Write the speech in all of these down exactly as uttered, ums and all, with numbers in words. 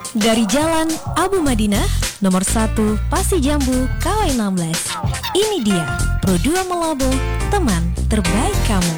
Dari Jalan Abu Madinah, nomor satu Pasi Jambu, K W enam belas. Ini dia Pro dua Melobo, teman terbaik kamu.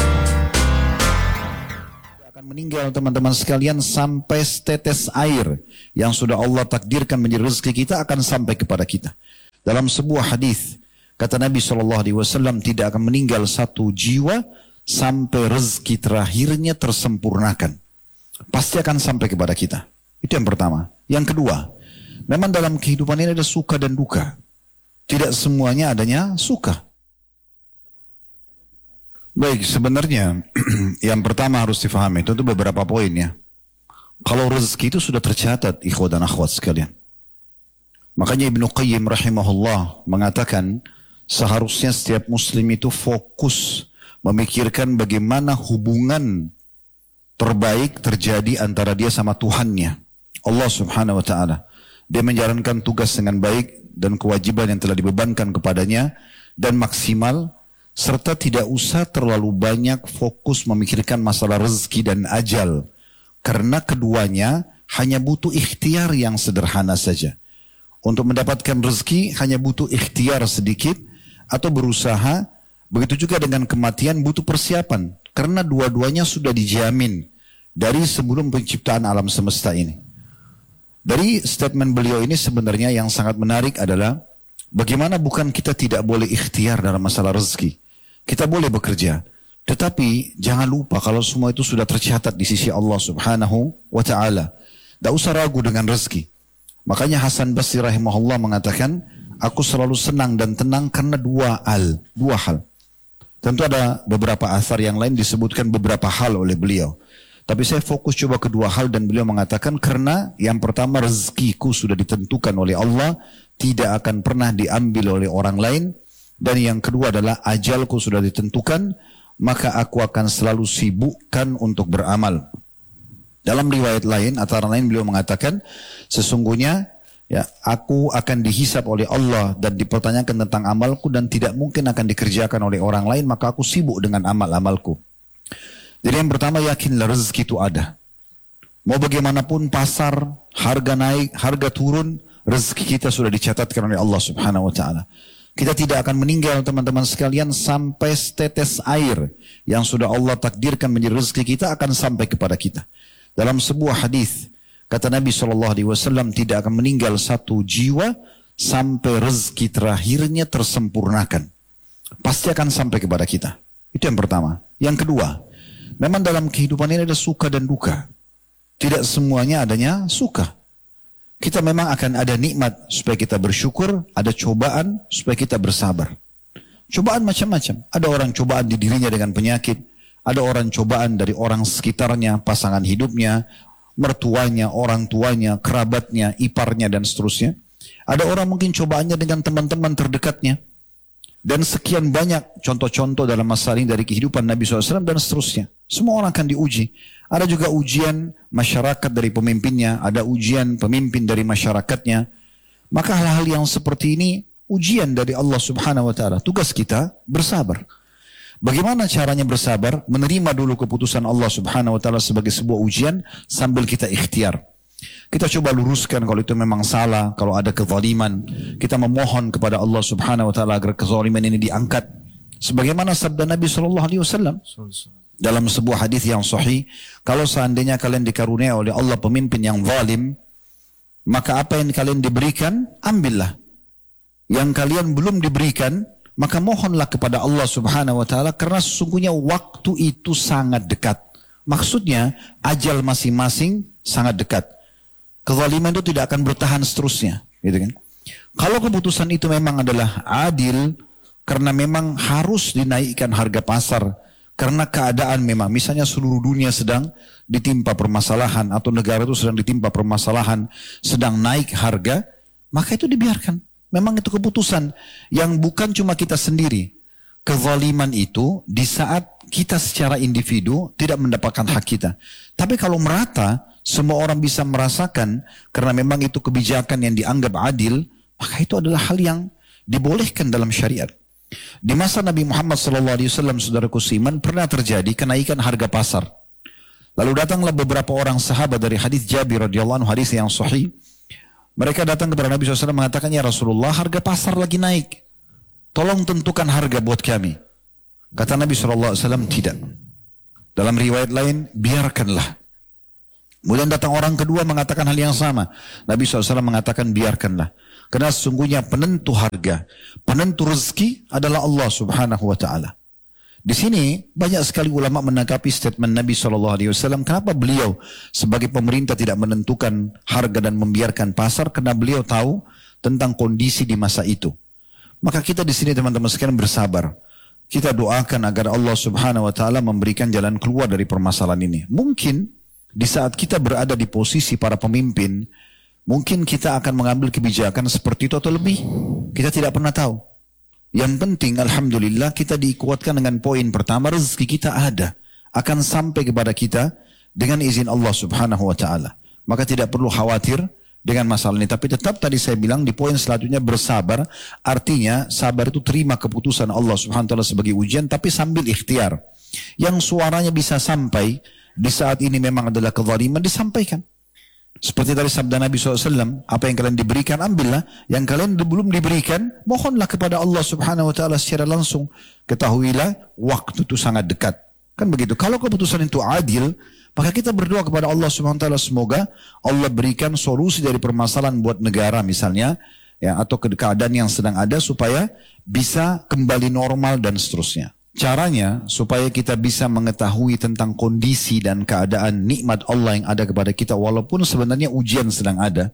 Akan meninggal teman-teman sekalian sampai setetes air yang sudah Allah takdirkan menjadi rezeki kita akan sampai kepada kita. Dalam sebuah hadis kata Nabi shallallahu alaihi wasallam, tidak akan meninggal satu jiwa sampai rezeki terakhirnya tersempurnakan. Pasti akan sampai kepada kita. Itu yang pertama. Yang kedua, memang dalam kehidupan ini ada suka dan duka. Tidak semuanya adanya suka. Baik, sebenarnya yang pertama harus difahami itu, itu beberapa poin ya. Kalau rezeki itu sudah tercatat, ikhwah dan akhwat sekalian. Makanya Ibnu Qayyim rahimahullah mengatakan seharusnya setiap muslim itu fokus memikirkan bagaimana hubungan terbaik terjadi antara dia sama Tuhannya, Allah subhanahu wa ta'ala. Dia menjalankan tugas dengan baik dan kewajiban yang telah dibebankan kepadanya dan maksimal, serta tidak usah terlalu banyak fokus memikirkan masalah rezeki dan ajal, karena keduanya hanya butuh ikhtiar yang sederhana saja. Untuk mendapatkan rezeki hanya butuh ikhtiar sedikit atau berusaha. Begitu juga dengan kematian butuh persiapan, karena dua-duanya sudah dijamin dari sebelum penciptaan alam semesta ini. Dari statement beliau ini sebenarnya yang sangat menarik adalah bagaimana bukan kita tidak boleh ikhtiar dalam masalah rezeki. Kita boleh bekerja, tetapi jangan lupa kalau semua itu sudah tercatat di sisi Allah subhanahu wa ta'ala. Tidak usah ragu dengan rezeki. Makanya Hasan Basri rahimahullah mengatakan, aku selalu senang dan tenang karena dua hal. Dua hal. Tentu ada beberapa asar yang lain disebutkan beberapa hal oleh beliau. Tapi saya fokus coba kedua hal dan beliau mengatakan karena yang pertama rezekiku sudah ditentukan oleh Allah, tidak akan pernah diambil oleh orang lain. Dan yang kedua adalah ajalku sudah ditentukan, maka aku akan selalu sibukkan untuk beramal. Dalam riwayat lain, antara lain beliau mengatakan, sesungguhnya ya, aku akan dihisap oleh Allah dan dipertanyakan tentang amalku dan tidak mungkin akan dikerjakan oleh orang lain, maka aku sibuk dengan amal-amalku. Jadi yang pertama, yakinlah rezeki itu ada. Mau bagaimanapun pasar, harga naik, harga turun, rezeki kita sudah dicatatkan oleh Allah subhanahu wa ta'ala. Kita tidak akan meninggal teman-teman sekalian sampai setetes air yang sudah Allah takdirkan menjadi rezeki kita akan sampai kepada kita. Dalam sebuah hadis kata Nabi shallallahu alaihi wasallam, tidak akan meninggal satu jiwa sampai rezeki terakhirnya tersempurnakan. Pasti akan sampai kepada kita. Itu yang pertama. Yang kedua, memang dalam kehidupan ini ada suka dan duka. Tidak semuanya adanya suka. Kita memang akan ada nikmat supaya kita bersyukur, ada cobaan supaya kita bersabar. Cobaan macam-macam. Ada orang cobaan di dirinya dengan penyakit, ada orang cobaan dari orang sekitarnya, pasangan hidupnya, mertuanya, orang tuanya, kerabatnya, iparnya dan seterusnya. Ada orang mungkin cobaannya dengan teman-teman terdekatnya. Dan sekian banyak contoh-contoh dalam masalah ini dari kehidupan Nabi shallallahu alaihi wasallam dan seterusnya. Semua orang akan diuji. Ada juga ujian masyarakat dari pemimpinnya, ada ujian pemimpin dari masyarakatnya. Maka hal-hal yang seperti ini ujian dari Allah subhanahu wa ta'ala. Tugas kita bersabar. Bagaimana caranya bersabar? Menerima dulu keputusan Allah subhanahu wa ta'ala sebagai sebuah ujian sambil kita ikhtiar. Kita coba luruskan kalau itu memang salah, kalau ada kezaliman. Kita memohon kepada Allah subhanahu wa ta'ala agar kezaliman ini diangkat. Sebagaimana sabda Nabi shallallahu alaihi wasallam dalam sebuah hadis yang sahih, kalau seandainya kalian dikaruniai oleh Allah pemimpin yang zalim, maka apa yang kalian diberikan, ambillah. Yang kalian belum diberikan, maka mohonlah kepada Allah subhanahu wa ta'ala, karena sesungguhnya waktu itu sangat dekat. Maksudnya, ajal masing-masing sangat dekat. Kezaliman itu tidak akan bertahan seterusnya, gitu kan? Kalau keputusan itu memang adalah adil, karena memang harus dinaikkan harga pasar, karena keadaan memang, misalnya seluruh dunia sedang ditimpa permasalahan, atau negara itu sedang ditimpa permasalahan, sedang naik harga, maka itu dibiarkan. Memang itu keputusan yang bukan cuma kita sendiri. Kezaliman itu di saat kita secara individu tidak mendapatkan hak kita. Tapi kalau merata, semua orang bisa merasakan, karena memang itu kebijakan yang dianggap adil, maka itu adalah hal yang dibolehkan dalam syariat. Di masa Nabi Muhammad shallallahu alaihi wasallam, saudaraku seiman, pernah terjadi kenaikan harga pasar. Lalu datanglah beberapa orang sahabat dari hadis Jabir radhiyallahu anhu, hadis yang sahih. Mereka datang kepada Nabi shallallahu alaihi wasallam mengatakan, ya Rasulullah, harga pasar lagi naik. Tolong tentukan harga buat kami. Kata Nabi shallallahu alaihi wasallam, tidak. Dalam riwayat lain, biarkanlah. Kemudian datang orang kedua mengatakan hal yang sama. Nabi shallallahu alaihi wasallam mengatakan, biarkanlah. Karena sesungguhnya penentu harga, penentu rezeki adalah Allah subhanahu wa ta'ala. Di sini banyak sekali ulama menanggapi statement Nabi shallallahu alaihi wasallam. Kenapa beliau sebagai pemerintah tidak menentukan harga dan membiarkan pasar? Karena beliau tahu tentang kondisi di masa itu. Maka kita di sini teman-teman sekalian bersabar. Kita doakan agar Allah subhanahu wa ta'ala memberikan jalan keluar dari permasalahan ini. Mungkin di saat kita berada di posisi para pemimpin, mungkin kita akan mengambil kebijakan seperti itu atau lebih. Kita tidak pernah tahu. Yang penting alhamdulillah kita dikuatkan dengan poin pertama, rezeki kita ada, akan sampai kepada kita dengan izin Allah subhanahu wa ta'ala. Maka tidak perlu khawatir dengan masalah ini. Tapi tetap tadi saya bilang di poin selanjutnya bersabar, artinya sabar itu terima keputusan Allah subhanahu wa ta'ala sebagai ujian, tapi sambil ikhtiar. Yang suaranya bisa sampai di saat ini memang adalah kezaliman, disampaikan. Seperti tadi sabda Nabi shallallahu alaihi wasallam, apa yang kalian diberikan ambillah, yang kalian belum diberikan mohonlah kepada Allah subhanahu wa ta'ala secara langsung. Ketahuilah waktu itu sangat dekat. Kan begitu. Kalau keputusan itu adil, maka kita berdoa kepada Allah subhanahu wa ta'ala, semoga Allah berikan solusi dari permasalahan buat negara misalnya, ya, atau keadaan yang sedang ada supaya bisa kembali normal dan seterusnya. Caranya supaya kita bisa mengetahui tentang kondisi dan keadaan nikmat Allah yang ada kepada kita walaupun sebenarnya ujian sedang ada.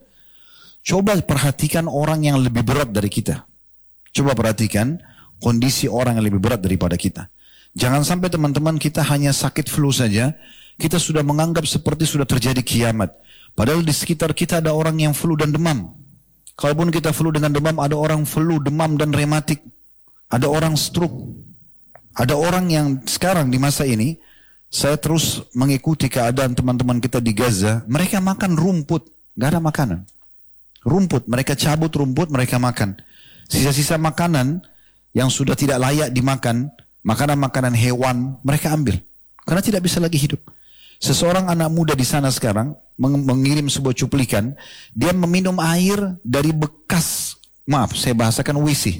Coba perhatikan orang yang lebih berat dari kita. Coba perhatikan kondisi orang yang lebih berat daripada kita. Jangan sampai teman-teman kita hanya sakit flu saja, kita sudah menganggap seperti sudah terjadi kiamat. Padahal di sekitar kita ada orang yang flu dan demam. Kalaupun kita flu dengan demam, ada orang flu, demam dan rematik. Ada orang stroke. Ada orang yang sekarang di masa ini, saya terus mengikuti keadaan teman-teman kita di Gaza, mereka makan rumput, gak ada makanan. Rumput, mereka cabut rumput, mereka makan. Sisa-sisa makanan yang sudah tidak layak dimakan, makanan-makanan hewan, mereka ambil. Karena tidak bisa lagi hidup. Seseorang anak muda di sana sekarang, mengirim sebuah cuplikan, dia meminum air dari bekas, maaf saya bahasakan W C.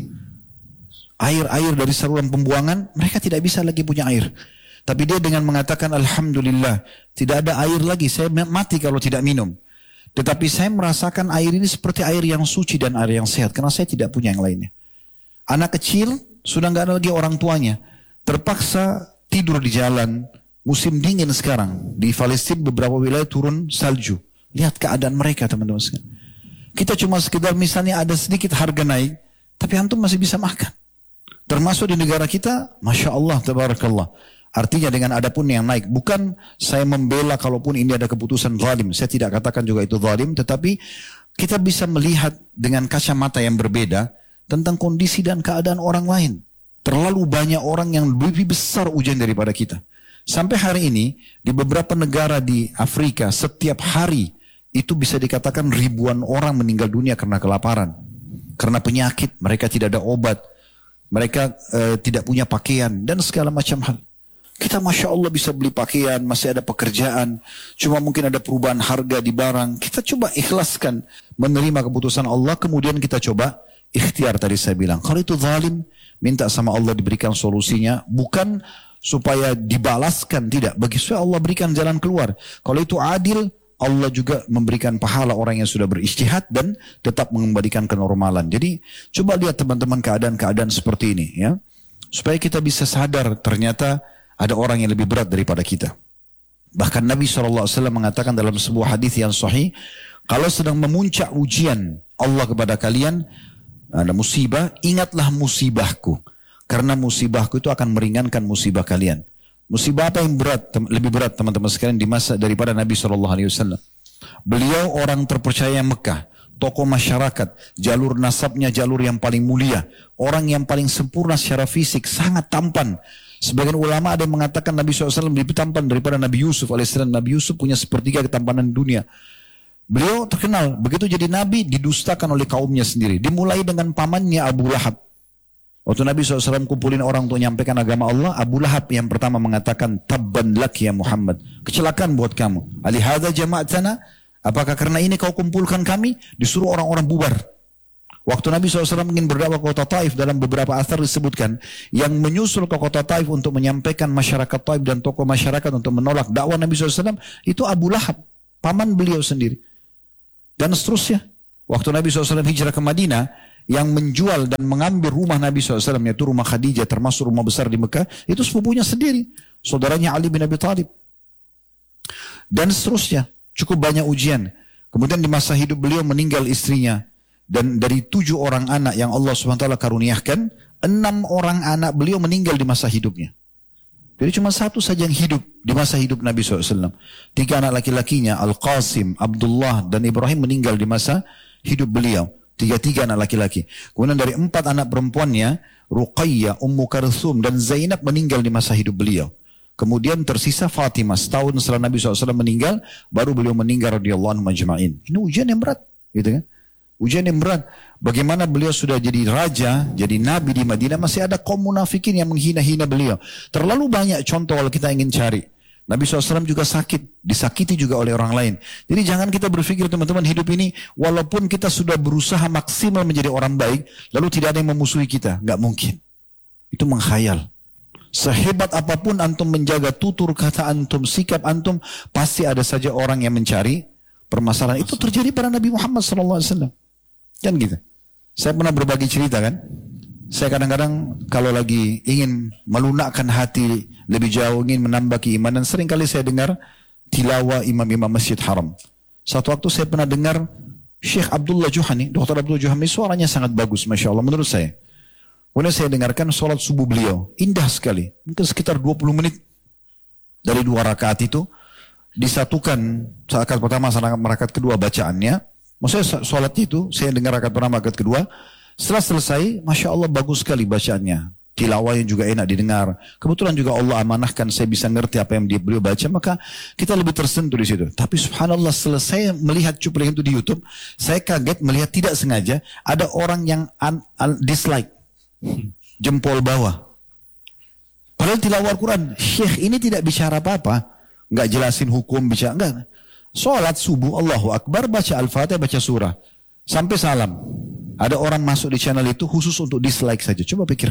Air-air dari saluran pembuangan, mereka tidak bisa lagi punya air. Tapi dia dengan mengatakan, alhamdulillah, tidak ada air lagi, saya mati kalau tidak minum. Tetapi saya merasakan air ini seperti air yang suci dan air yang sehat, karena saya tidak punya yang lainnya. Anak kecil, sudah nggak ada lagi orang tuanya. Terpaksa tidur di jalan, musim dingin sekarang. Di Palestina beberapa wilayah turun salju. Lihat keadaan mereka teman-teman sekalian. Kita cuma sekedar misalnya ada sedikit harga naik, tapi antum masih bisa makan. Termasuk di negara kita, Masya Allah, Tabarakallah. Artinya dengan adapun yang naik. Bukan saya membela kalaupun ini ada keputusan zalim. Saya tidak katakan juga itu zalim. Tetapi kita bisa melihat dengan kacamata yang berbeda tentang kondisi dan keadaan orang lain. Terlalu banyak orang yang lebih besar ujian daripada kita. Sampai hari ini, di beberapa negara di Afrika, setiap hari itu bisa dikatakan ribuan orang meninggal dunia karena kelaparan. Karena penyakit, mereka tidak ada obat. Mereka eh, tidak punya pakaian dan segala macam hal. Kita Masya Allah bisa beli pakaian, masih ada pekerjaan. Cuma mungkin ada perubahan harga di barang. Kita coba ikhlaskan menerima keputusan Allah. Kemudian kita coba ikhtiar tadi saya bilang. Kalau itu zalim, minta sama Allah diberikan solusinya. Bukan supaya dibalaskan, tidak. Bagi supaya Allah berikan jalan keluar. Kalau itu adil, Allah juga memberikan pahala orang yang sudah berijtihad dan tetap mengembalikan kenormalan. Jadi coba lihat teman-teman keadaan-keadaan seperti ini ya. Supaya kita bisa sadar ternyata ada orang yang lebih berat daripada kita. Bahkan Nabi shallallahu alaihi wasallam mengatakan dalam sebuah hadis yang sahih, kalau sedang memuncak ujian Allah kepada kalian, ada musibah, ingatlah musibahku. Karena musibahku itu akan meringankan musibah kalian. Musibah apa yang berat, lebih berat teman-teman sekalian di masa daripada Nabi shallallahu alaihi wasallam. Beliau orang terpercaya Mekah, tokoh masyarakat, jalur nasabnya jalur yang paling mulia, orang yang paling sempurna secara fisik, sangat tampan. Sebagian ulama ada yang mengatakan Nabi shallallahu alaihi wasallam lebih tampan daripada Nabi Yusuf alaihissalam. Nabi Yusuf punya sepertiga ketampanan dunia. Beliau terkenal, begitu jadi Nabi didustakan oleh kaumnya sendiri. Dimulai dengan pamannya Abu Lahab. Waktu Nabi shallallahu alaihi wasallam kumpulin orang untuk menyampaikan agama Allah, Abu Lahab yang pertama mengatakan, tabban lak ya Muhammad. Kecelakaan buat kamu. Alihada jama'atana, apakah karena ini kau kumpulkan kami? Disuruh orang-orang bubar. Waktu Nabi shallallahu alaihi wasallam ingin berdakwah ke kota Taif, dalam beberapa asar disebutkan, yang menyusul ke kota Taif untuk menyampaikan masyarakat Taif dan tokoh masyarakat untuk menolak dakwah Nabi shallallahu alaihi wasallam, itu Abu Lahab, paman beliau sendiri. Dan seterusnya. Waktu Nabi shallallahu alaihi wasallam hijrah ke Madinah, yang menjual dan mengambil rumah Nabi shallallahu alaihi wasallam, yaitu rumah Khadijah, termasuk rumah besar di Mekah, itu sepupunya sendiri, saudaranya Ali bin Abi Thalib. Dan seterusnya, cukup banyak ujian. Kemudian di masa hidup beliau meninggal istrinya. Dan dari tujuh orang anak yang Allah subhanahu wa taala karuniakan, enam orang anak beliau meninggal di masa hidupnya. Jadi cuma satu saja yang hidup di masa hidup Nabi shallallahu alaihi wasallam. Tiga anak laki-lakinya, Al-Qasim, Abdullah, dan Ibrahim meninggal di masa hidup beliau. Tiga-tiga anak laki-laki. Kemudian dari empat anak perempuannya, Ruqayyah, Ummu Kalthum, dan Zainab meninggal di masa hidup beliau. Kemudian tersisa Fatimah. Setahun setelah Nabi shallallahu alaihi wasallam meninggal, baru beliau meninggal radhiyallahu anhu majma'in. Ini ujian yang berat. Gitu kan? Ujian yang berat. Bagaimana beliau sudah jadi raja, jadi nabi di Madinah, masih ada kaum munafikin yang menghina-hina beliau. Terlalu banyak contoh kalau kita ingin cari. Nabi shallallahu alaihi wasallam juga sakit, disakiti juga oleh orang lain. Jadi jangan kita berpikir teman-teman hidup ini, walaupun kita sudah berusaha maksimal menjadi orang baik, lalu tidak ada yang memusuhi kita. Nggak mungkin. Itu menghayal. Sehebat apapun antum menjaga tutur kata antum, sikap antum, pasti ada saja orang yang mencari permasalahan. Itu terjadi pada Nabi Muhammad shallallahu alaihi wasallam. Kan gitu. Saya pernah berbagi cerita kan. Saya kadang-kadang kalau lagi ingin melunakkan hati lebih jauh, ingin menambah keimanan, sering kali saya dengar tilawah imam-imam Masjid Haram. Satu waktu saya pernah dengar Syekh Abdullah Juhani, Doktor Abdullah Juhani, suaranya sangat bagus, Masya Allah, menurut saya. Kemudian saya dengarkan sholat subuh beliau, indah sekali, mungkin sekitar dua puluh menit dari dua rakaat itu, disatukan rakaat pertama sama rakaat kedua bacaannya. Maksudnya sholat itu, saya dengar rakaat pertama, rakaat kedua, setelah selesai, Masya Allah bagus sekali bacaannya. Tilawahnya juga enak didengar. Kebetulan juga Allah amanahkan saya bisa ngerti apa yang dia beliau baca, maka kita lebih tersentuh di situ. Tapi subhanallah selesai melihat cuplikan itu di YouTube, saya kaget melihat tidak sengaja ada orang yang un, un, dislike, jempol bawah. Padahal tilawah Al-Quran, Syekh ini tidak bicara apa-apa, nggak jelasin hukum, bicara enggak. Sholat subuh, Allahu Akbar, baca Al-Fatihah, baca surah, sampai salam. Ada orang masuk di channel itu khusus untuk dislike saja. Coba pikir.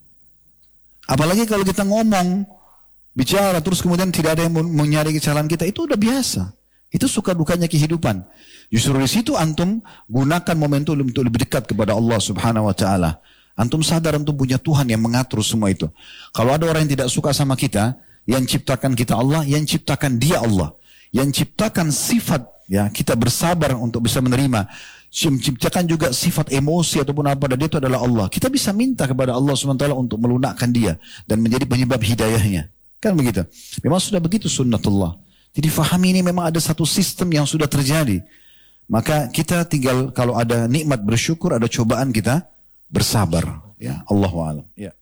Apalagi kalau kita ngomong, bicara, terus kemudian tidak ada yang mau nyari kesalahan kita. Itu udah biasa. Itu suka dukanya kehidupan. Justru di situ antum gunakan momentum untuk lebih dekat kepada Allah subhanahu wa ta'ala. Antum sadar antum punya Tuhan yang mengatur semua itu. Kalau ada orang yang tidak suka sama kita, yang ciptakan kita Allah, yang ciptakan dia Allah. Yang ciptakan sifat, ya kita bersabar untuk bisa menerima. Menciptakan juga sifat emosi ataupun apa, dan dia itu adalah Allah. Kita bisa minta kepada Allah subhanahu wa taala untuk melunakkan dia dan menjadi penyebab hidayahnya. Kan begitu. Memang sudah begitu sunnatullah. Jadi fahami ini memang ada satu sistem yang sudah terjadi. Maka kita tinggal kalau ada nikmat bersyukur, ada cobaan kita bersabar. Ya, Allahu a'lam. Ya.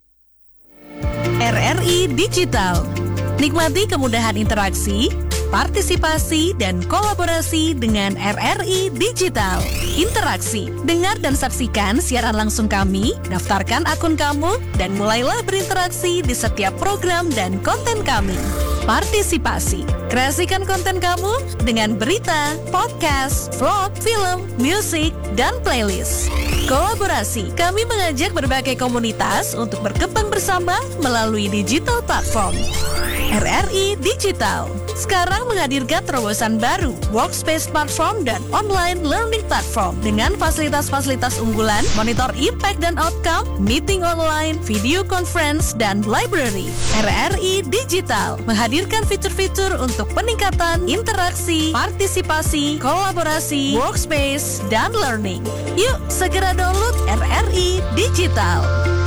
R R I Digital. Nikmati kemudahan interaksi, partisipasi, dan kolaborasi dengan R R I Digital. Interaksi, dengar dan saksikan siaran langsung kami, daftarkan akun kamu, dan mulailah berinteraksi di setiap program dan konten kami. Partisipasi, kreasikan konten kamu dengan berita, podcast, vlog, film, musik, dan playlist. Kolaborasi, kami mengajak berbagai komunitas untuk berkembang bersama melalui digital platform. R R I Digital sekarang menghadirkan terobosan baru, workspace platform dan online learning platform dengan fasilitas-fasilitas unggulan, monitor impact dan outcome, meeting online, video conference, dan library. R R I Digital menghadirkan fitur-fitur untuk peningkatan interaksi, partisipasi, kolaborasi, workspace, dan learning. Yuk segera download R R I Digital.